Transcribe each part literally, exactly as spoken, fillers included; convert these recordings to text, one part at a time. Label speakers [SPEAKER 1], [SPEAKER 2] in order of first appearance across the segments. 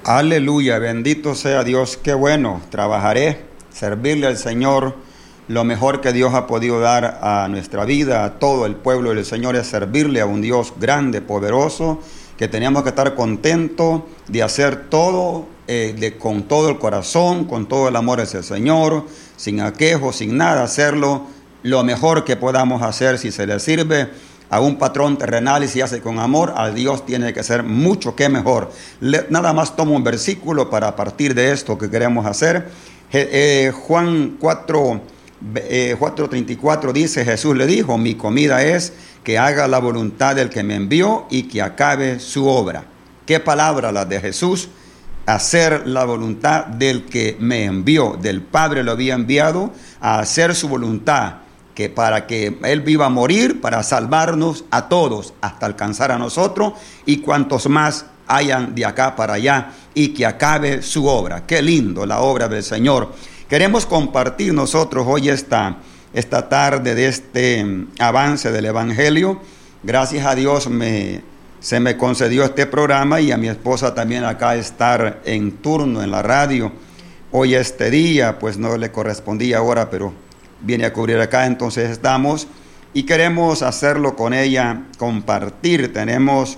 [SPEAKER 1] Aleluya, bendito sea Dios, qué bueno, trabajaré, servirle al Señor. Lo mejor que Dios ha podido dar a nuestra vida, a todo el pueblo del Señor, es servirle a un Dios grande, poderoso, que teníamos que estar contentos de hacer todo eh, de, con todo el corazón, con todo el amor hacia el Señor, sin aquejo, sin nada, hacerlo lo mejor que podamos hacer. Si se le sirve a un patrón terrenal y se hace con amor, a Dios tiene que ser mucho que mejor. Le, nada más tomo un versículo para partir de esto que queremos hacer. Eh, eh, Juan cuatro, eh, cuatro treinta y cuatro dice, Jesús le dijo, mi comida es que haga la voluntad del que me envió y que acabe su obra. ¿Qué palabra la de Jesús? Hacer la voluntad del que me envió, del Padre lo había enviado a hacer su voluntad, que para que Él viva a morir, para salvarnos a todos, hasta alcanzar a nosotros y cuantos más hayan de acá para allá, y que acabe su obra. Qué lindo la obra del Señor. Queremos compartir nosotros hoy esta, esta tarde de este avance del Evangelio. Gracias a Dios me, se me concedió este programa y a mi esposa también acá estar en turno en la radio. Hoy este día pues no le correspondía ahora, pero viene a cubrir acá, entonces estamos y queremos hacerlo con ella, compartir. Tenemos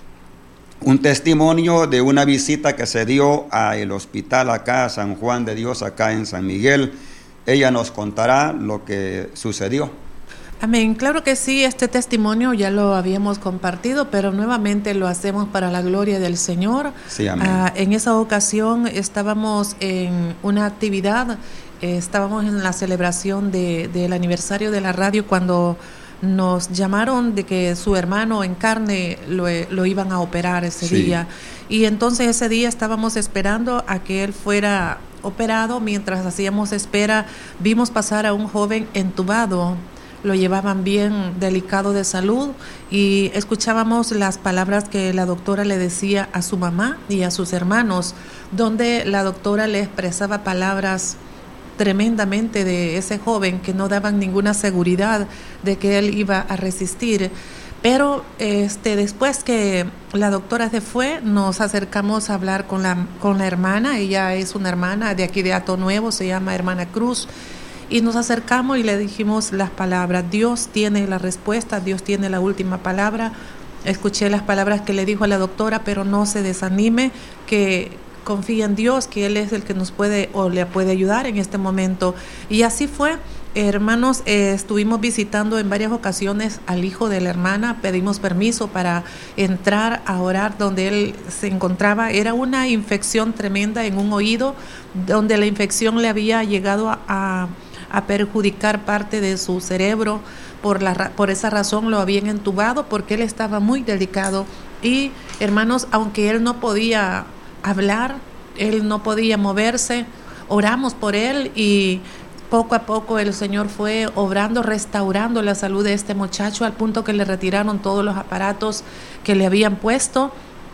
[SPEAKER 1] un testimonio de una visita que se dio al hospital acá, San Juan de Dios, acá en San Miguel. Ella nos contará lo que sucedió.
[SPEAKER 2] Amén, claro que sí, este testimonio ya lo habíamos compartido, pero nuevamente lo hacemos para la gloria del Señor.
[SPEAKER 1] Sí, amén.
[SPEAKER 2] Ah, en esa ocasión estábamos en una actividad, eh, estábamos en la celebración de, del aniversario de la radio cuando nos llamaron de que su hermano en carne lo, lo iban a operar ese sí. día. Y entonces ese día estábamos esperando a que él fuera operado. Mientras hacíamos espera, vimos pasar a un joven entubado. Lo llevaban bien delicado de salud y escuchábamos las palabras que la doctora le decía a su mamá y a sus hermanos, donde la doctora le expresaba palabras tremendamente de ese joven que no daban ninguna seguridad de que él iba a resistir. Pero este, después que la doctora se fue, nos acercamos a hablar con la, con la hermana. Ella es una hermana de aquí de Hato Nuevo, se llama Hermana Cruz. Y nos acercamos y le dijimos las palabras. Dios tiene la respuesta, Dios tiene la última palabra. Escuché las palabras que le dijo a la doctora, pero no se desanime, que confía en Dios, que Él es el que nos puede o le puede ayudar en este momento. Y así fue. Hermanos, eh, estuvimos visitando en varias ocasiones al hijo de la hermana, pedimos permiso para entrar a orar donde él se encontraba. Era una infección tremenda en un oído, donde la infección le había llegado a, a, a perjudicar parte de su cerebro. Por, la, por esa razón lo habían entubado, porque él estaba muy delicado. Y hermanos, aunque él no podía hablar, él no podía moverse, oramos por él y poco a poco el Señor fue obrando, restaurando la salud de este muchacho, al punto que le retiraron todos los aparatos que le habían puesto.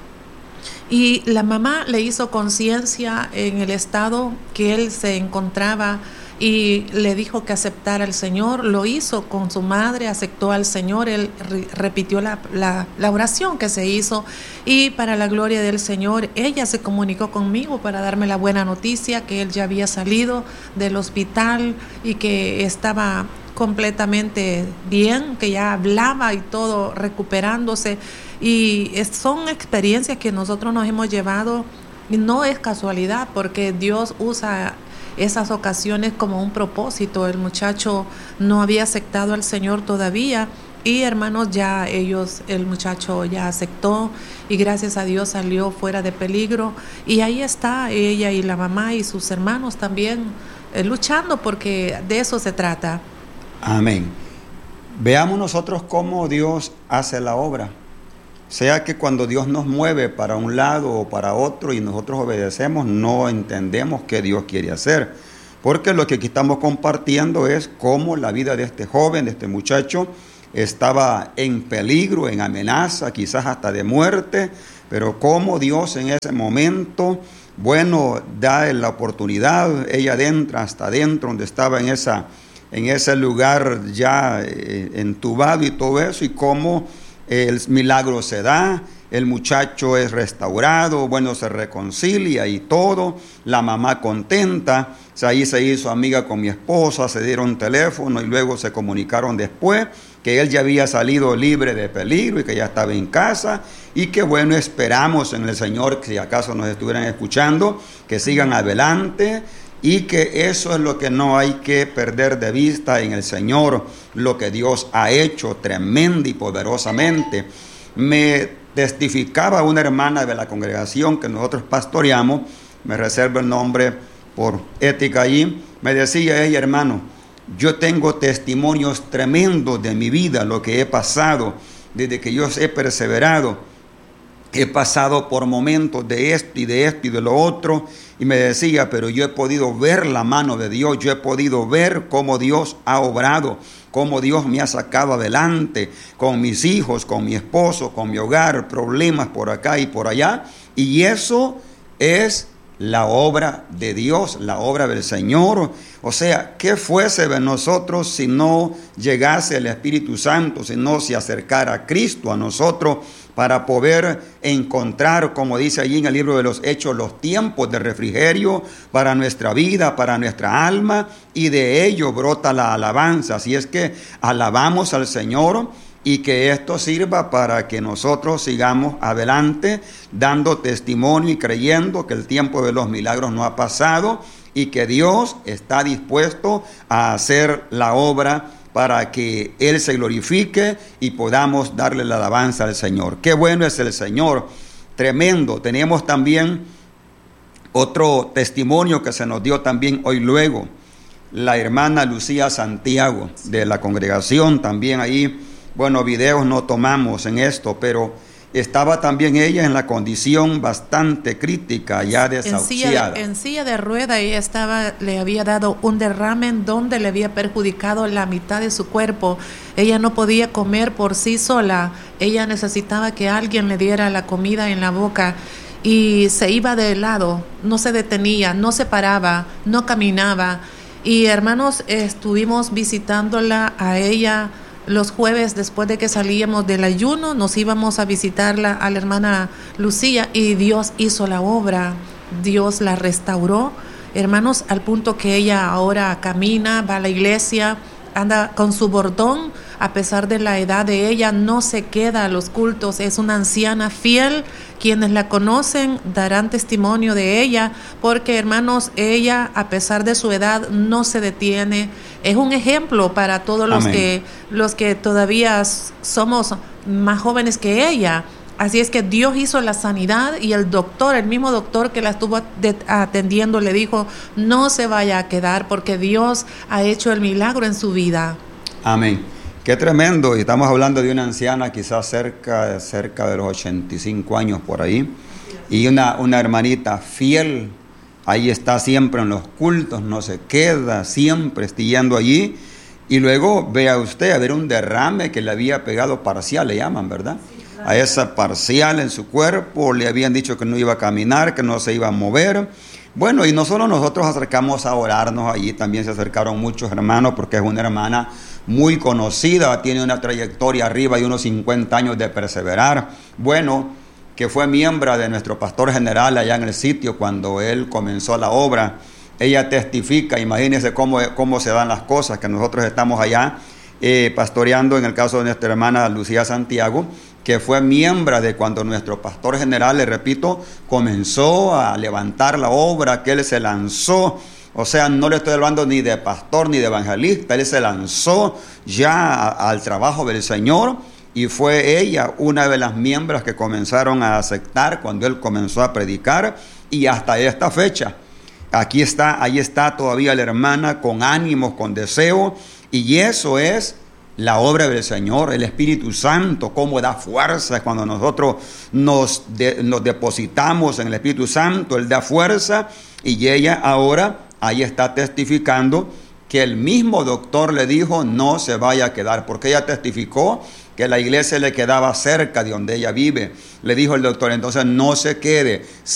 [SPEAKER 2] Y la mamá le hizo conciencia en el estado que él se encontraba y le dijo que aceptara al Señor. Lo hizo con su madre, aceptó al Señor. Él re- repitió la, la, la oración que se hizo, y para la gloria del Señor, ella se comunicó conmigo para darme la buena noticia que él ya había salido del hospital y que estaba completamente bien, que ya hablaba y todo, recuperándose. Y es, son experiencias que nosotros nos hemos llevado, y no es casualidad, porque Dios usa esas ocasiones como un propósito. El muchacho no había aceptado al Señor todavía, y hermanos, ya ellos, el muchacho ya aceptó y gracias a Dios salió fuera de peligro, y ahí está ella y la mamá y sus hermanos también eh, luchando, porque de eso se trata.
[SPEAKER 1] Amén. Veamos nosotros cómo Dios hace la obra. Sea que cuando Dios nos mueve para un lado o para otro y nosotros obedecemos, no entendemos qué Dios quiere hacer. Porque lo que aquí estamos compartiendo es cómo la vida de este joven, de este muchacho, estaba en peligro, en amenaza, quizás hasta de muerte, pero cómo Dios en ese momento, bueno, da la oportunidad. Ella entra hasta adentro, donde estaba en, esa, en ese lugar ya eh, entubado y todo eso, y cómo el milagro se da, el muchacho es restaurado, bueno, se reconcilia y todo, la mamá contenta, o sea, ahí se hizo amiga con mi esposa, se dieron teléfono y luego se comunicaron después que él ya había salido libre de peligro y que ya estaba en casa, y que bueno, esperamos en el Señor, que si acaso nos estuvieran escuchando, que sigan adelante, y que eso es lo que no hay que perder de vista en el Señor, lo que Dios ha hecho tremenda y poderosamente. Me testificaba una hermana de la congregación que nosotros pastoreamos, me reservo el nombre por ética allí, me decía ella: hermano, yo tengo testimonios tremendos de mi vida, lo que he pasado, desde que yo he perseverado, he pasado por momentos de esto y de esto y de lo otro, y me decía, pero yo he podido ver la mano de Dios, yo he podido ver cómo Dios ha obrado, cómo Dios me ha sacado adelante con mis hijos, con mi esposo, con mi hogar, problemas por acá y por allá, y eso es la obra de Dios, la obra del Señor. O sea, ¿qué fuese de nosotros si no llegase el Espíritu Santo, si no se acercara a Cristo a nosotros para poder encontrar, como dice allí en el libro de los Hechos, los tiempos de refrigerio para nuestra vida, para nuestra alma, y de ello brota la alabanza? Así es que alabamos al Señor, y que esto sirva para que nosotros sigamos adelante dando testimonio y creyendo que el tiempo de los milagros no ha pasado y que Dios está dispuesto a hacer la obra para que Él se glorifique y podamos darle la alabanza al Señor. Qué bueno es el Señor, tremendo. Tenemos también otro testimonio que se nos dio también hoy luego, la hermana Lucía Santiago de la congregación, también ahí. Bueno, videos no tomamos en esto, pero estaba también ella en la condición bastante crítica, ya desahuciada.
[SPEAKER 2] En silla de, en silla de rueda, ella estaba, le había dado un derrame en donde le había perjudicado la mitad de su cuerpo. Ella no podía comer por sí sola, ella necesitaba que alguien le diera la comida en la boca, y se iba de lado, no se detenía, no se paraba, no caminaba. Y hermanos, estuvimos visitándola a ella los jueves después de que salíamos del ayuno, nos íbamos a visitarla a la hermana Lucía, y Dios hizo la obra, Dios la restauró, hermanos, al punto que ella ahora camina, va a la iglesia, anda con su bordón, a pesar de la edad de ella, no se queda a los cultos, es una anciana fiel. Quienes la conocen darán testimonio de ella, porque hermanos, ella, a pesar de su edad, no se detiene. Es un ejemplo para todos los que, los que todavía somos más jóvenes que ella. Así es que Dios hizo la sanidad, y el doctor, el mismo doctor que la estuvo atendiendo, le dijo: no se vaya a quedar, porque Dios ha hecho el milagro en su vida.
[SPEAKER 1] Amén. Qué tremendo. Y estamos hablando de una anciana quizás cerca, cerca de los ochenta y cinco años por ahí, y una, una hermanita fiel. Ahí está siempre en los cultos, no se queda, siempre estillando allí. Y luego vea usted, a ver, un derrame que le había pegado parcial, le llaman, ¿verdad? A esa parcial en su cuerpo, le habían dicho que no iba a caminar, que no se iba a mover. Bueno, y no solo nosotros acercamos a orarnos, allí también se acercaron muchos hermanos, porque es una hermana muy conocida, tiene una trayectoria arriba de unos cincuenta años de perseverar. Bueno, que fue miembro de nuestro pastor general allá en el sitio cuando él comenzó la obra. Ella testifica, imagínense cómo, cómo se dan las cosas, que nosotros estamos allá eh, pastoreando, en el caso de nuestra hermana Lucía Santiago, que fue miembro de cuando nuestro pastor general, le repito, comenzó a levantar la obra, que él se lanzó. O sea, no le estoy hablando ni de pastor ni de evangelista, él se lanzó ya a, al trabajo del Señor, y fue ella una de las miembros que comenzaron a aceptar cuando él comenzó a predicar, y hasta esta fecha, aquí está, ahí está todavía la hermana con ánimos, con deseo, y eso es la obra del Señor, el Espíritu Santo, cómo da fuerza cuando nosotros nos, de, nos depositamos en el Espíritu Santo, Él da fuerza, y ella ahora ahí está testificando que el mismo doctor le dijo no se vaya a quedar, porque ella testificó que la iglesia le quedaba cerca de donde ella vive. Le dijo el doctor, entonces no se quede,